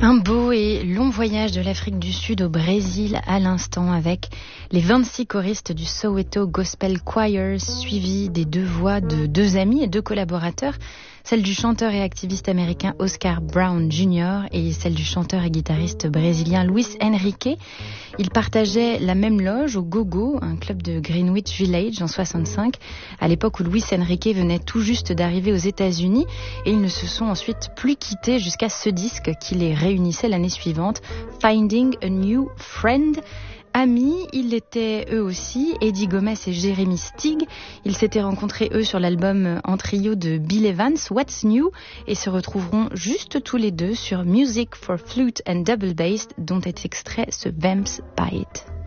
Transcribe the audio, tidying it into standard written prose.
Un beau et long voyage de l'Afrique du Sud au Brésil à l'instant avec les 26 choristes du Soweto Gospel Choir suivis des deux voix de deux amis et deux collaborateurs, celle du chanteur et activiste américain Oscar Brown Jr. et celle du chanteur et guitariste brésilien Luis Henrique. Ils partageaient la même loge au Go-Go, un club de Greenwich Village en 65, à l'époque où Luis Henrique venait tout juste d'arriver aux États-Unis, et ils ne se sont ensuite plus quittés jusqu'à ce disque qui les réunissait l'année suivante, Finding a New Friend. Amis, ils étaient eux aussi, Eddie Gomez et Jeremy Stig. Ils s'étaient rencontrés eux sur l'album en trio de Bill Evans, What's New, et se retrouveront juste tous les deux sur Music for Flute and Double Bass, dont est extrait ce Vamps Bite.